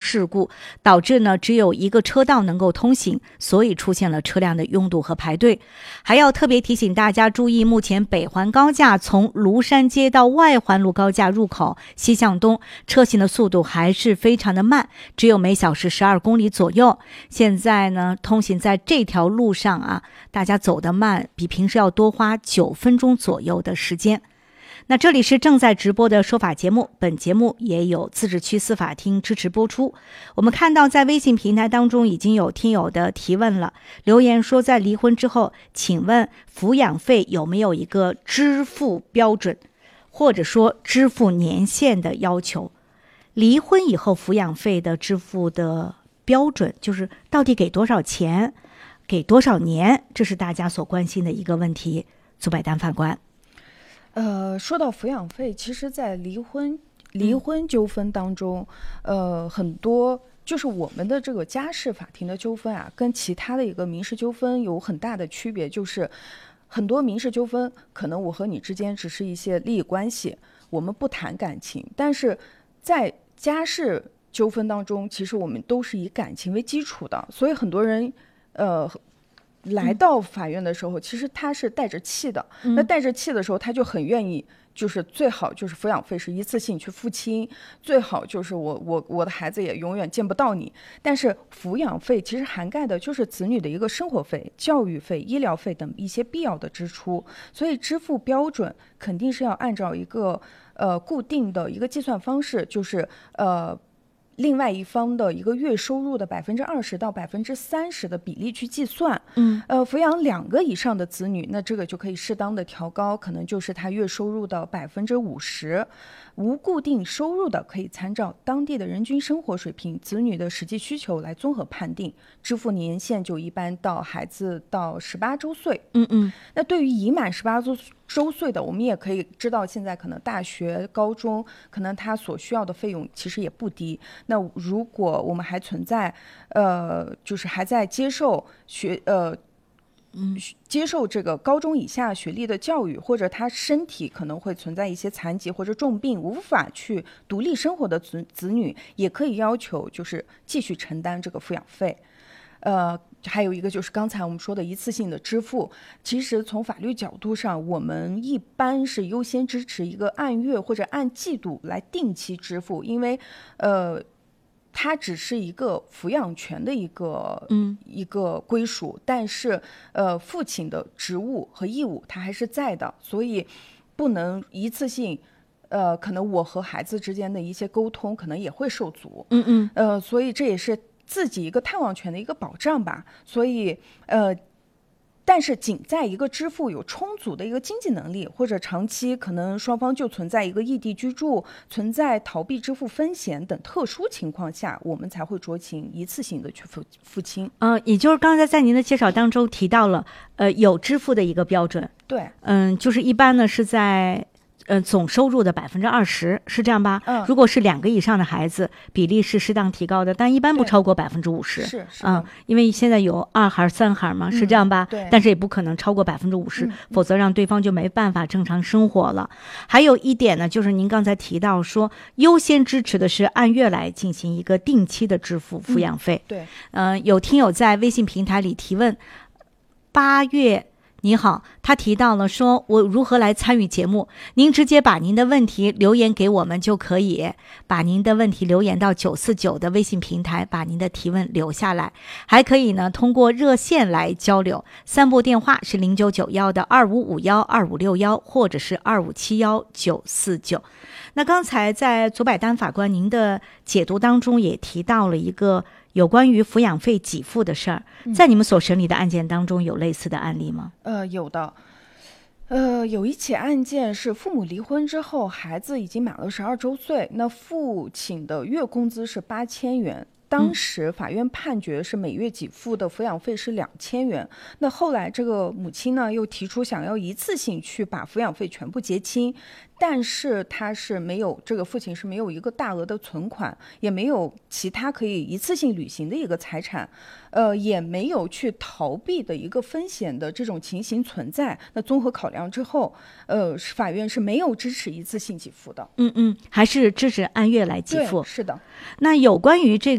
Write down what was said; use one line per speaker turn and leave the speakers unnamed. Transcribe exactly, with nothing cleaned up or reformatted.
事故，导致呢只有一个车道能够通行，所以出现了车辆的拥堵和排队。还要特别提醒大家注意，目前北环高架从庐山街到外环路高架入口西向东，车行的速度还是非常的慢，只有每小时十二公里左右。现在呢，通行在这条路上啊，大家走得慢，比平时要多花九分钟左右的时间。那这里是正在直播的说法节目，本节目也有自治区司法厅支持播出。我们看到在微信平台当中已经有听友的提问了，留言说在离婚之后，请问抚养费有没有一个支付标准，或者说支付年限的要求？离婚以后抚养费的支付的标准，就是到底给多少钱，给多少年，这是大家所关心的一个问题。祖百丹法官。
呃，说到抚养费，其实在离婚离婚纠纷当中，嗯、呃，很多就是我们的这个家事法庭的纠纷啊，跟其他的一个民事纠纷有很大的区别，就是很多民事纠纷可能我和你之间只是一些利益关系，我们不谈感情，但是在家事纠纷当中，其实我们都是以感情为基础的，所以很多人呃来到法院的时候，其实他是带着气的。
嗯、
那带着气的时候，他就很愿意，就是最好就是抚养费是一次性去付清，最好就是我我我的孩子也永远见不到你。但是抚养费其实涵盖的就是子女的一个生活费、教育费、医疗费等一些必要的支出，所以支付标准肯定是要按照一个呃固定的一个计算方式，就是呃。另外一方的一个月收入的百分之二十到百分之三十的比例去计算，
嗯，
呃，抚养两个以上的子女，那这个就可以适当的调高，可能就是他月收入的百分之五十。无固定收入的，可以参照当地的人均生活水平、子女的实际需求来综合判定。支付年限就一般到孩子到十八周岁。
嗯嗯。
那对于已满十八周周岁的，我们也可以知道，现在可能大学、高中，可能他所需要的费用其实也不低。那如果我们还存在，呃，就是还在接受学呃。嗯，接受这个高中以下学历的教育，或者他身体可能会存在一些残疾或者重病，无法去独立生活的子子女，也可以要求就是继续承担这个抚养费。呃，还有一个就是刚才我们说的一次性的支付，其实从法律角度上，我们一般是优先支持一个按月或者按季度来定期支付，因为呃。它只是一个抚养权的一个、嗯、一个归属，但是呃，父亲的职务和义务它还是在的，所以不能一次性，呃，可能我和孩子之间的一些沟通可能也会受阻，
嗯嗯，
呃，所以这也是自己一个探望权的一个保障吧，所以呃。但是仅在一个支付有充足的一个经济能力，或者长期可能双方就存在一个异地居住、存在逃避支付风险等特殊情况下，我们才会酌情一次性的去付付清。
嗯、呃，也就是刚才在您的介绍当中提到了，呃，有支付的一个标准。
对，
嗯，就是一般呢是在。呃，总收入的百分之二十是这样吧？
嗯，
如果是两个以上的孩子，比例是适当提高的，但一般不超过百分之五十。
是是
嗯，因为现在有二孩、三孩嘛，是这样吧？
嗯、对。
但是也不可能超过百分之五十，否则让对方就没办法正常生活了。还有一点呢，就是您刚才提到说，优先支持的是按月来进行一个定期的支付抚养费。
嗯、对。
嗯、呃，有听友在微信平台里提问，八月。你好，他提到了说我如何来参与节目，您直接把您的问题留言给我们就可以，把您的问题留言到九四九的微信平台，把您的提问留下来，还可以呢通过热线来交流，三部电话是零九九幺的二五五幺二五六幺或者是二五七幺九四九。那刚才在祖百丹法官您的解读当中也提到了一个有关于抚养费给付的事儿，在你们所审理的案件当中有类似的案例吗？
呃，有的。呃，有一起案件是父母离婚之后，孩子已经满了十二周岁，那父亲的月工资是八千元。当时法院判决是每月给付的抚养费是两千元，那后来这个母亲呢又提出想要一次性去把抚养费全部结清，但是他是没有，这个父亲是没有一个大额的存款，也没有其他可以一次性履行的一个财产，呃，也没有去逃避的一个风险的这种情形存在。那综合考量之后，呃，法院是没有支持一次性给付的。
嗯嗯，还是支持按月来给付。
是的。
那有关于这